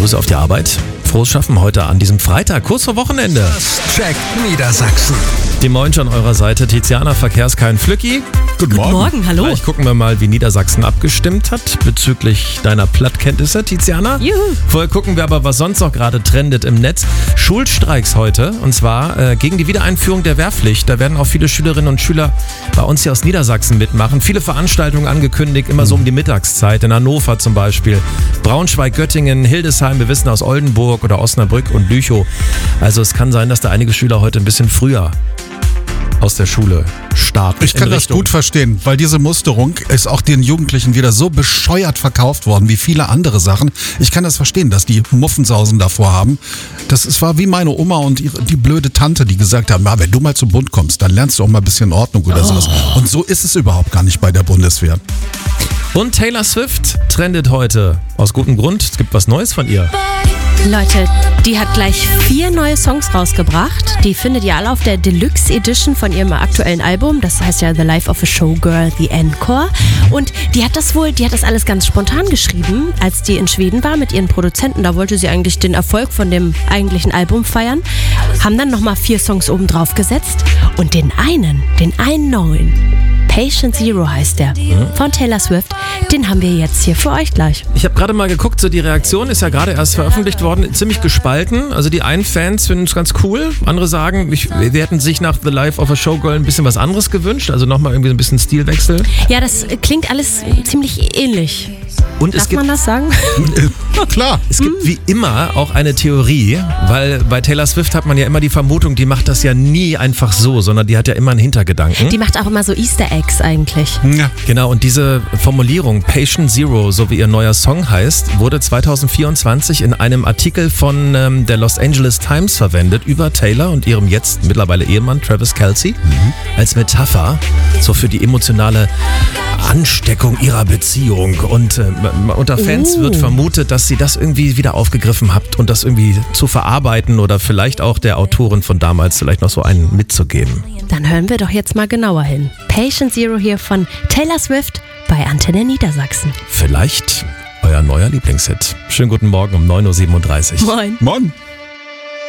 Grüße auf die Arbeit. Frohes Schaffen heute an diesem Freitag, kurz vor Wochenende. Das checkt Niedersachsen. Die Moin an eurer Seite. Tiziana, Verkehrskein Flücki. Guten Morgen, hallo. Gleich gucken wir mal, wie Niedersachsen abgestimmt hat bezüglich deiner Plattkenntnisse, Tiziana. Juhu. Vorher gucken wir aber, was sonst noch gerade trendet im Netz. Schulstreiks heute, und zwar gegen die Wiedereinführung der Wehrpflicht. Da werden auch viele Schülerinnen und Schüler bei uns hier aus Niedersachsen mitmachen. Viele Veranstaltungen angekündigt, immer so um die Mittagszeit. In Hannover zum Beispiel, Braunschweig, Göttingen, Hildesheim, wir wissen aus Oldenburg oder Osnabrück und Lüchow. Also es kann sein, dass da einige Schüler heute ein bisschen früher aus der Schule starten. Ich kann das gut verstehen, weil diese Musterung ist auch den Jugendlichen wieder so bescheuert verkauft worden wie viele andere Sachen. Ich kann das verstehen, dass die Muffensausen davor haben. Es war wie meine Oma und die blöde Tante, die gesagt haben, wenn du mal zum Bund kommst, dann lernst du auch mal ein bisschen Ordnung oder sowas. Und so ist es überhaupt gar nicht bei der Bundeswehr. Und Taylor Swift trendet heute. Aus gutem Grund, es gibt was Neues von ihr. Leute, die hat gleich 4 neue Songs rausgebracht. Die findet ihr alle auf der Deluxe Edition von ihrem aktuellen Album. Das heißt ja The Life of a Showgirl, The Encore. Und die hat das alles ganz spontan geschrieben, als die in Schweden war mit ihren Produzenten. Da wollte sie eigentlich den Erfolg von dem eigentlichen Album feiern. Haben dann nochmal 4 Songs oben drauf gesetzt. Und den einen neuen, Patient Zero heißt der, von Taylor Swift, den haben wir jetzt hier für euch gleich. Ich habe gerade mal geguckt, so die Reaktion ist ja gerade erst veröffentlicht worden, ziemlich gespalten. Also die einen Fans finden es ganz cool, andere sagen, wir hätten sich nach The Life of a Showgirl ein bisschen was anderes gewünscht, also nochmal irgendwie ein bisschen Stilwechsel. Ja, das klingt alles ziemlich ähnlich. Und Darf man das sagen? Klar. Es gibt wie immer auch eine Theorie, weil bei Taylor Swift hat man ja immer die Vermutung, die macht das ja nie einfach so, sondern die hat ja immer einen Hintergedanken. Die macht auch immer so Easter Eggs eigentlich. Ja. Genau, und diese Formulierung Patient Zero, so wie ihr neuer Song heißt, wurde 2024 in einem Artikel von der Los Angeles Times verwendet über Taylor und ihrem jetzt mittlerweile Ehemann Travis Kelce als Metapher so für die emotionale Ansteckung ihrer Beziehung. Und unter Fans wird vermutet, dass sie das irgendwie wieder aufgegriffen habt und das irgendwie zu verarbeiten oder vielleicht auch der Autorin von damals vielleicht noch so einen mitzugeben. Dann hören wir doch jetzt mal genauer hin. Patient Zero hier von Taylor Swift bei Antenne Niedersachsen. Vielleicht euer neuer Lieblingshit. Schönen guten Morgen um 9.37 Uhr. Moin. Moin.